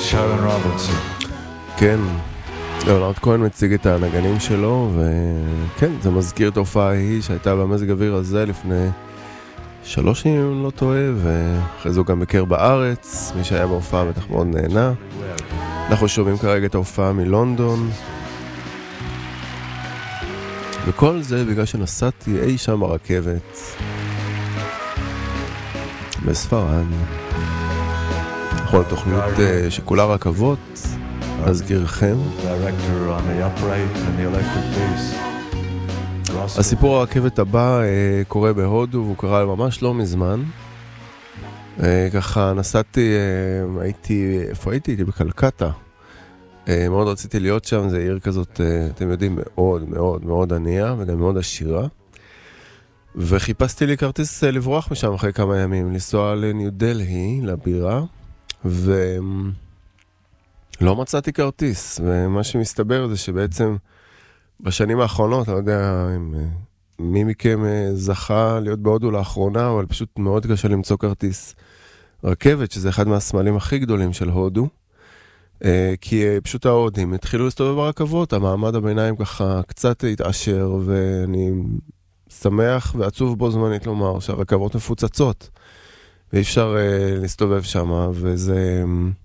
שרון רובינסון. כן, ליאונרד כהן מציג את הנגנים שלו, וכן, זה מזכיר את ההופעה ההיא שהייתה במזג אוויר הזה לפני 3 שנים, אם לא טועה, ואחרי זה הוא גם ביקר בארץ, מי שהיה בהופעה בטח מאוד נהנה. אנחנו שומעים כרגע את ההופעה מלונדון, וכל זה בגלל שנסעתי אי שם ברכבת בספרד. נכון, תוכנית שכולה רכבות, אזכירכם. הסיפור הרכבת הבא קורה בהודו, והוא קרה ממש לא מזמן. ככה נסעתי, איפה הייתי? הייתי בקלקטה. מאוד רציתי להיות שם, זה עיר כזאת, אתם יודעים, מאוד מאוד מאוד ענייה וגם מאוד עשירה. וחיפשתי לי כרטיס לברוח משם אחרי כמה ימים, לנסוע לניו דלהי, לבירה, ולא מצאתי כרטיס. ומה שמסתבר זה שבעצם בשנים האחרונות, אני לא יודע מי מכם זכה להיות בהודו לאחרונה, אבל פשוט מאוד קשה למצוא כרטיס רכבת, שזה אחד מהסמלים הכי גדולים של הודו. כי פשוט ההודים התחילו להסתובב ברכבות, המעמד הביניים ככה קצת התעשר, ואני שמח ועצוב בו זמנית לומר שהרכבות מפוצצות, ואי אפשר להסתובב שם, וזה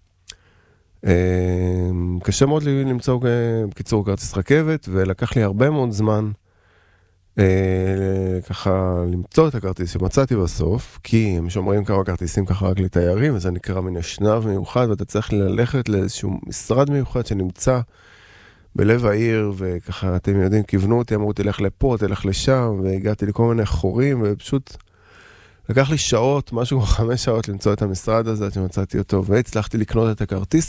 קשה מאוד למצוא בקיצור כרטיס רכבת, ולקח לי הרבה מאוד זמן ככה למצוא את הכרטיס שמצאתי בסוף, כי הם שומרים כמה כרטיסים ככה רק לתיירים, וזה נקרא מן אשנב מיוחד, ואתה צריך ללכת לאיזשהו משרד מיוחד שנמצא בלב העיר, וככה אתם יודעים, כיוונו אותי, אמרו תלך לפה, תלך לשם, והגעתי לכל מיני חורים, ופשוט לקח לי שעות, משהו 5 שעות למצוא את המשרד הזה, שמצאתי אותו, והצלחתי לקנות את הכרטיס